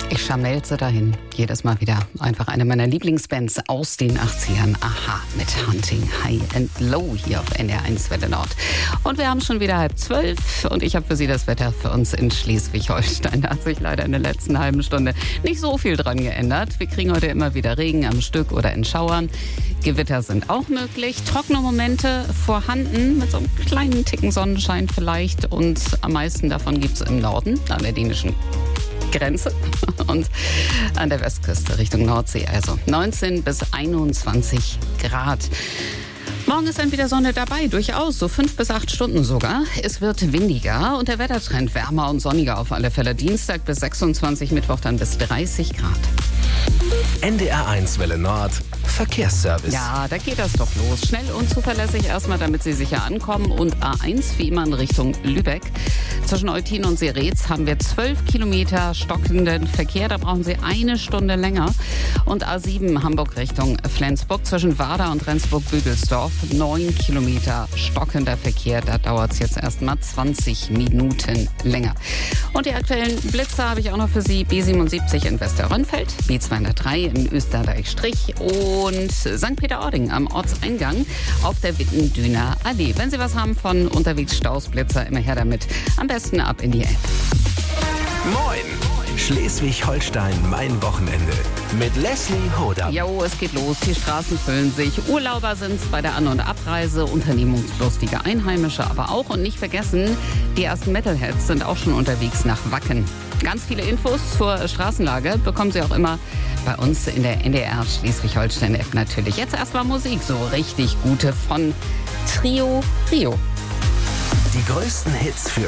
Ich scharmelze dahin. Jedes Mal wieder einfach eine meiner Lieblingsbands aus den 80ern. Aha, mit Hunting High and Low hier auf NDR1 Welle Nord. Und wir haben schon wieder 11:30 und ich habe für Sie das Wetter für uns in Schleswig-Holstein. Da hat sich leider in der letzten halben Stunde nicht so viel dran geändert. Wir kriegen heute immer wieder Regen am Stück oder in Schauern. Gewitter sind auch möglich. Trockene Momente vorhanden mit so einem kleinen Ticken Sonnenschein vielleicht. Und am meisten davon gibt es im Norden, an der dänischen Grenze und an der Westküste Richtung Nordsee, also 19 bis 21 Grad. Morgen ist dann wieder Sonne dabei, durchaus, so 5 bis 8 Stunden sogar. Es wird windiger und der Wettertrend wärmer und sonniger auf alle Fälle. Dienstag bis 26, Mittwoch dann bis 30 Grad. NDR1 Welle Nord, Verkehrsservice. Ja, da geht das doch los. Schnell und zuverlässig erstmal, damit Sie sicher ankommen. Und A1 wie immer in Richtung Lübeck. Zwischen Eutin und Seretz haben wir 12 Kilometer stockenden Verkehr. Da brauchen Sie eine Stunde länger. Und A7 Hamburg Richtung Flensburg zwischen Warda und Rendsburg-Büdelsdorf. 9 Kilometer stockender Verkehr. Da dauert es jetzt erstmal 20 Minuten länger. Und die aktuellen Blitzer habe ich auch noch für Sie. B77 in Westerrönfeld, B203 in Österreich-Strich und St. Peter-Ording am Ortseingang auf der Wittendüner Allee. Wenn Sie was haben von unterwegs Stausblitzer, immer her damit. Am besten ab in die App. Moin! Schleswig-Holstein, mein Wochenende. Mit Leslie Hodam. Jo, es geht los. Die Straßen füllen sich. Urlauber sind's bei der An- und Abreise. Unternehmungslustige Einheimische aber auch. Und nicht vergessen, die ersten Metalheads sind auch schon unterwegs nach Wacken. Ganz viele Infos zur Straßenlage bekommen Sie auch immer bei uns in der NDR Schleswig-Holstein-App natürlich. Jetzt erstmal Musik, so richtig gute von Trio Rio. Die größten Hits für